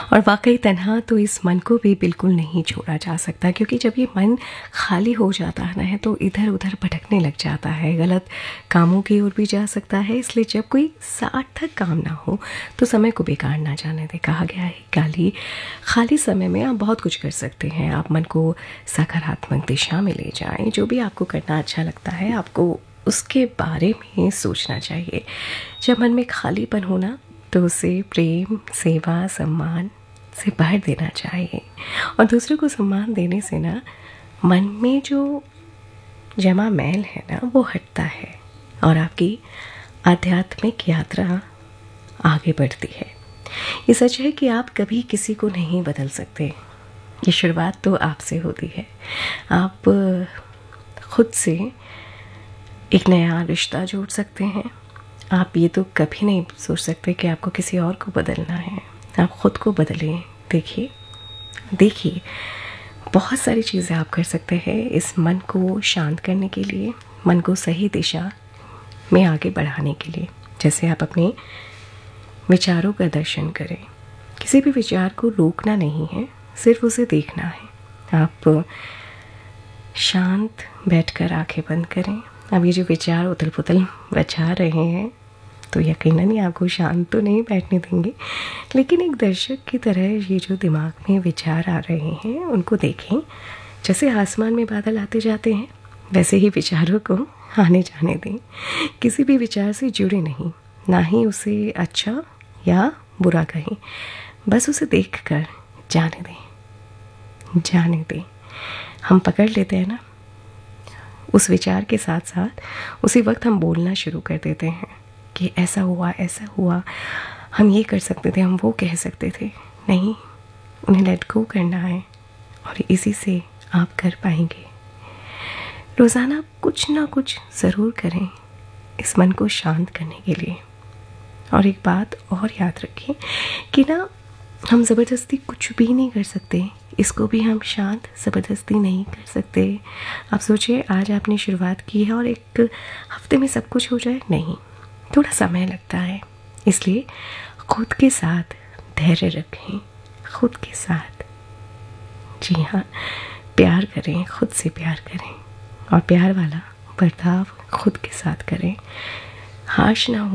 और वाकई तन्हा तो इस मन को भी बिल्कुल नहीं छोड़ा जा सकता, क्योंकि जब ये मन खाली हो जाता है ना तो इधर उधर भटकने लग जाता है, गलत कामों की ओर भी जा सकता है। इसलिए जब कोई सार्थक काम ना हो तो समय को बेकार ना जाने दे। कहा गया है खाली समय में आप बहुत कुछ कर सकते हैं। आप मन को सकारात्मक दिशा में ले जाएं। जो भी आपको करना अच्छा लगता है आपको उसके बारे में सोचना चाहिए। जब मन में खालीपन होना तो उसे प्रेम, सेवा, सम्मान से भर देना चाहिए। और दूसरों को सम्मान देने से ना मन में जो जमा मैल है ना वो हटता है और आपकी आध्यात्मिक यात्रा आगे बढ़ती है। ये सच है कि आप कभी किसी को नहीं बदल सकते। ये शुरुआत तो आपसे होती है। आप खुद से एक नया रिश्ता जोड़ सकते हैं। आप ये तो कभी नहीं सोच सकते कि आपको किसी और को बदलना है। आप खुद को बदलें। देखिए बहुत सारी चीज़ें आप कर सकते हैं इस मन को शांत करने के लिए, मन को सही दिशा में आगे बढ़ाने के लिए। जैसे आप अपने विचारों का दर्शन करें। किसी भी विचार को रोकना नहीं है, सिर्फ उसे देखना है। आप शांत बैठकर आंखें बंद करें। अब ये जो विचार उथल पुथल बचा रहे हैं तो यकीनन ही आपको शांत तो नहीं बैठने देंगे, लेकिन एक दर्शक की तरह ये जो दिमाग में विचार आ रहे हैं उनको देखें। जैसे आसमान में बादल आते जाते हैं वैसे ही विचारों को आने जाने दें। किसी भी विचार से जुड़े नहीं, ना ही उसे अच्छा या बुरा कहें, बस उसे देखकर जाने दें। हम पकड़ लेते हैं ना उस विचार के साथ साथ, उसी वक्त हम बोलना शुरू कर देते हैं कि ऐसा हुआ, हम ये कर सकते थे, हम वो कह सकते थे। नहीं, उन्हें लेट गो करना है और इसी से आप कर पाएंगे। रोज़ाना कुछ ना कुछ ज़रूर करें इस मन को शांत करने के लिए। और एक बात और याद रखें कि ना हम ज़बरदस्ती कुछ भी नहीं कर सकते। इसको भी हम शांत ज़बरदस्ती नहीं कर सकते। आप सोचिए आज आपने शुरुआत की है और एक हफ्ते में सब कुछ हो जाए, नहीं, थोड़ा समय लगता है। इसलिए खुद के साथ धैर्य रखें, खुद के साथ, जी हाँ, प्यार करें, खुद से प्यार करें और प्यार वाला बर्ताव खुद के साथ करें। हाश ना हो